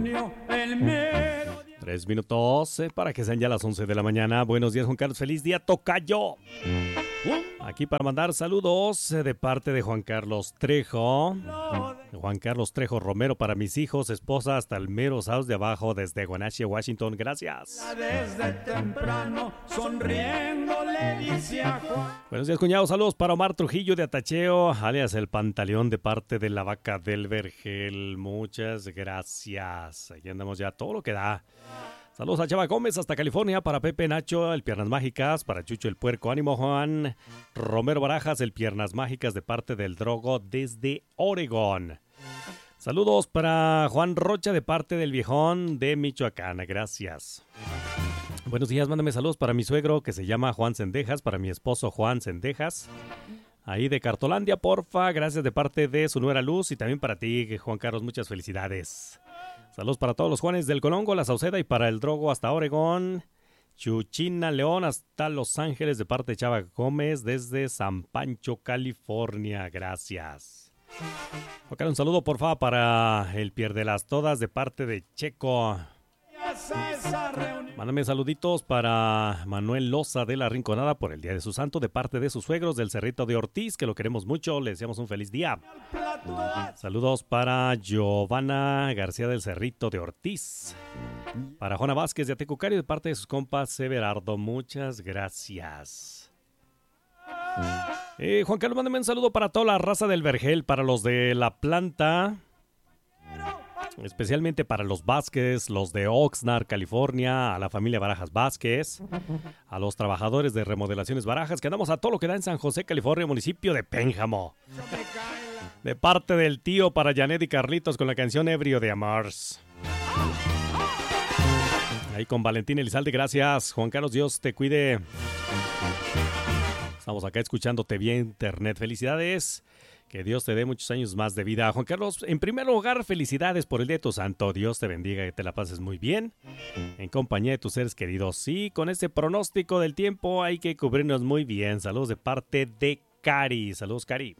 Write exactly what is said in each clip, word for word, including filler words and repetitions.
Tres minutos eh, para que sean ya las once de la mañana. Buenos días, Juan Carlos. Feliz día, tocayo. Aquí para mandar saludos eh, de parte de Juan Carlos Trejo. Juan Carlos Trejo Romero para mis hijos, esposa, hasta el mero South de abajo, desde Wenatchee, Washington. Gracias. Desde temprano, sonriendo le dice a Juan. Buenos días, cuñado. Saludos para Omar Trujillo de Atacheo, alias El Pantaleón, de parte de la Vaca del Vergel. Muchas gracias. Aquí andamos ya todo lo que da. Saludos a Chava Gómez hasta California, para Pepe Nacho, el Piernas Mágicas, para Chucho el Puerco, ánimo Juan, Romero Barajas, el Piernas Mágicas de parte del Drogo desde Oregón. Saludos para Juan Rocha de parte del Viejón de Michoacán, gracias. Buenos días, mándame saludos para mi suegro que se llama Juan Cendejas, para mi esposo Juan Cendejas, ahí de Cartolandia, porfa, gracias de parte de su nuera Luz y también para ti, Juan Carlos, muchas felicidades. Saludos para todos los Juanes del Colongo, la Sauceda y para el Drogo hasta Oregón. Chuchina León hasta Los Ángeles de parte de Chava Gómez desde San Pancho, California. Gracias. Ok, un saludo por favor para el Pierdelas Todas de parte de Checo. Mándame saluditos para Manuel Loza de La Rinconada por el Día de su Santo de parte de sus suegros del Cerrito de Ortiz, que lo queremos mucho, le deseamos un feliz día. Saludos para Giovanna García del Cerrito de Ortiz. Para Juana Vázquez de Atecucario de parte de sus compas Severardo, muchas gracias. Eh, Juan Carlos, mándame un saludo para toda la raza del Vergel, para los de La Planta, especialmente para los Vázquez, los de Oxnard, California, a la familia Barajas Vázquez, a los trabajadores de Remodelaciones Barajas, que andamos a todo lo que da en San José, California, municipio de Pénjamo. De parte del tío para Janet y Carlitos con la canción Ebrio de Amars. Ahí con Valentín Elizalde, gracias. Juan Carlos, Dios te cuide. Estamos acá escuchándote vía internet. Felicidades. Que Dios te dé muchos años más de vida. Juan Carlos, en primer lugar, felicidades por el Día de tu Santo. Dios te bendiga, que te la pases muy bien en compañía de tus seres queridos. Sí, con este pronóstico del tiempo hay que cubrirnos muy bien. Saludos de parte de Cari. Saludos, Cari.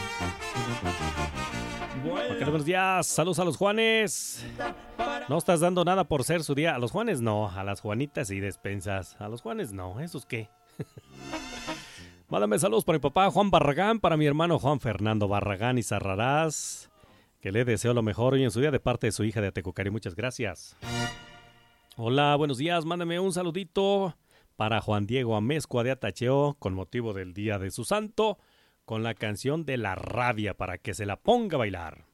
Juan Carlos, buenos días. Saludos a los Juanes. No estás dando nada por ser su día. A los Juanes no, a las Juanitas y despensas. A los Juanes no, ¿esos qué? Mándame saludos para mi papá Juan Barragán, para mi hermano Juan Fernando Barragán y Zarrarás, que le deseo lo mejor hoy en su día de parte de su hija de Atecucari. Muchas gracias. Hola, buenos días. Mándame un saludito para Juan Diego Amezcua de Atacheo con motivo del Día de su Santo, con la canción de La Rabia para que se la ponga a bailar.